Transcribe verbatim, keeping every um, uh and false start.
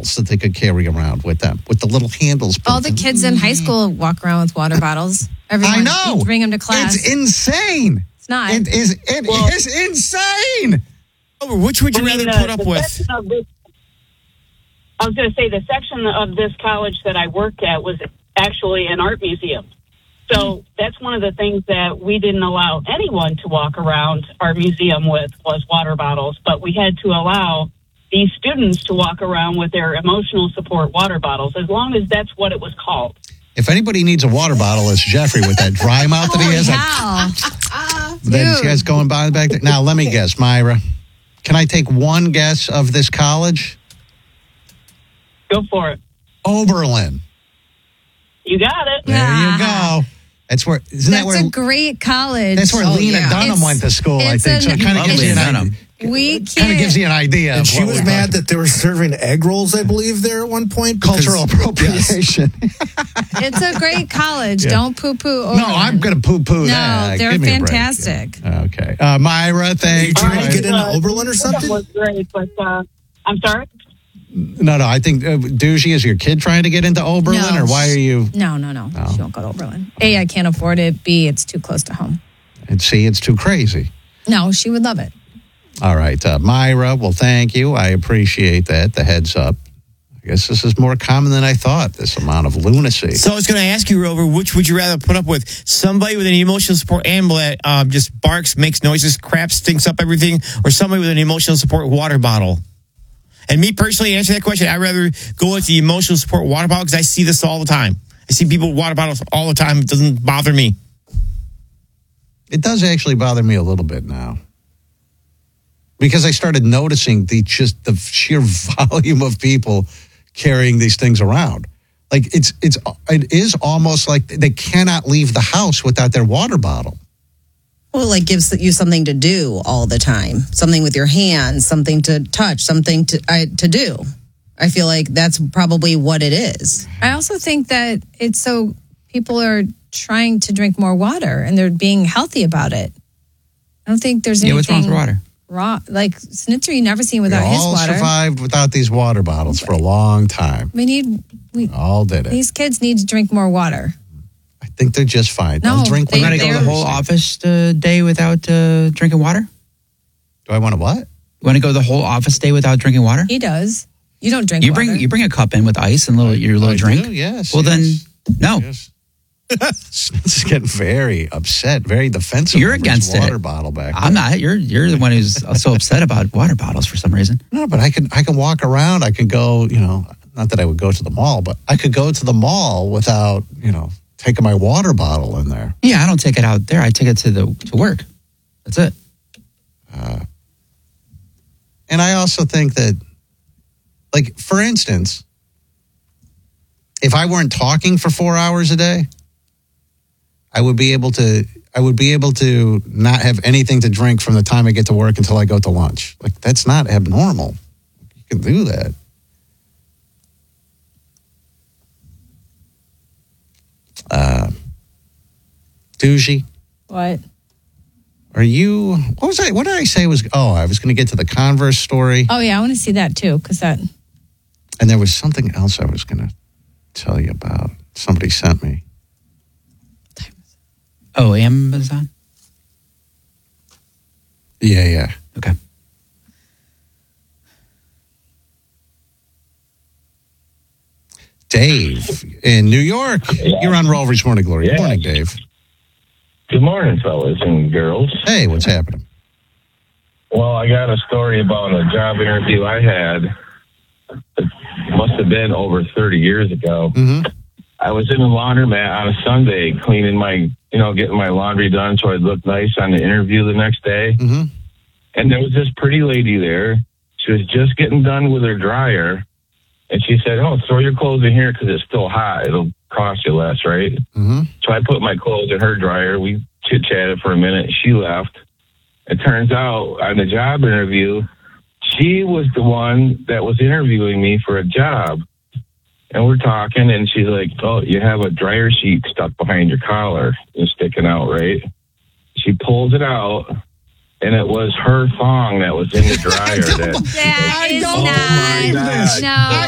bottles that they could carry around with them, with the little handles. All the kids in high school walk around with water bottles. Everyone, I know. You bring them to class. It's insane. It's not. It is. It Well, is insane. Which would you I mean, rather the- put up the with? section of this- I was going to say the section of this college that I worked at was actually an art museum. So that's one of the things that we didn't allow anyone to walk around our museum with was water bottles, but we had to allow these students to walk around with their emotional support water bottles, as long as that's what it was called. If anybody needs a water bottle, it's Jeffrey with that dry mouth that he has. Wow. Then she has going by back there. Now, let me guess, Myra. Can I take one guess of this college? Go for it. Oberlin. You got it. There you go. That's where. Isn't That's that where? a great college. That's where Oh, Lena yeah. Dunham It's- went to school. I it's think so. It an- kind of gives you an Lena idea. Dunham. We Kind of can't. gives you an idea. And of she what was we're mad talking- that they were serving egg rolls, I believe, there at one point. because- cultural appropriation. It's a great college. Yeah. Don't poo-poo over No, I'm going to poo-poo No, that. they're Give me a break. fantastic. Okay. Uh, Myra, Are you thank trying to you. get into Uh, Oberlin or That something? was great, but uh, I'm sorry? No, no, I think, uh, Doogie, is your kid trying to get into Oberlin, No. or why are you? No, no, no, No. She won't go to Oberlin. A, I can't afford it. B, it's too close to home. And see, it's too crazy. No, she would love it. All right, uh, Myra, well, thank you. I appreciate that, the heads up. I guess this is more common than I thought, this amount of lunacy. So I was going to ask you, Rover, which would you rather put up with? Somebody with an emotional support animal that um, just barks, makes noises, crap, stinks up everything, or somebody with an emotional support water bottle? And me personally, to answer that question, I'd rather go with the emotional support water bottle because I see this all the time. I see people with water bottles all the time. It doesn't bother me. It does actually bother me a little bit now. Because I started noticing the just the sheer volume of people carrying these things around. Like it's it's it is almost like they cannot leave the house without their water bottle. Well, it like gives you something to do all the time, something with your hands, something to touch, something to I, to do. I feel like that's probably what it is. I also think that it's so people are trying to drink more water and they're being healthy about it. I don't think there's Yeah, anything what's wrong with water? wrong. Like Snitzer, you never seen without we his all water. survived without these water bottles for a long time. We need we All did it. these kids need to drink more water. I think they're just fine. No, They'll drink they- You when want to they go the they're- whole office uh, day without uh, drinking water? Do I want to what? You want to go the whole office day without drinking water? He does. You don't drink You water. bring you bring a cup in with ice and little your little I drink. do, yes. Well yes. then, no. Yes. This is getting very upset, very defensive. You're over his against it. water bottle back I'm there. not. You're you're the one who's so upset about water bottles for some reason. No, but I can I can walk around. I can go, you know, not that I would go to the mall, but I could go to the mall without, you know, taking my water bottle in there. Yeah, I don't take it out there. I take it to the to work. That's it. And I also think that, like, for instance, if I weren't talking for four hours a day, I would be able to I would be able to not have anything to drink from the time I get to work until I go to lunch. Like, that's not abnormal. You can do that. Uh, Doogie, What? are you, what was I, what did I say was, oh, I was going to get to the Converse story. Oh yeah, I want to see that too because that. And there was something else I was going to tell you about. Somebody sent me. Oh, Amazon. Yeah, yeah. Okay. Dave in New York. You're on Rover's Morning Glory. Good Yeah. morning, Dave. Good morning, fellas and girls. Hey, what's happening? Well, I got a story about a job interview I had. It must have been over thirty years ago. Mm-hmm. I was in a laundromat on a Sunday cleaning my, you know, getting my laundry done so I'd look nice on the interview the next day. Mm-hmm. And there was this pretty lady there. She was just getting done with her dryer. And she said, oh, throw your clothes in here because it's still hot. It'll cost you less, right? Mm-hmm. So I put my clothes in her dryer. We chit-chatted for a minute. She left. It turns out on the job interview, she was the one that was interviewing me for a job. And we're talking, and she's like, oh, you have a dryer sheet stuck behind your collar and sticking out, right? She pulls it out, and it was her thong that was in the dryer. that, That I is don't not. believe this. No.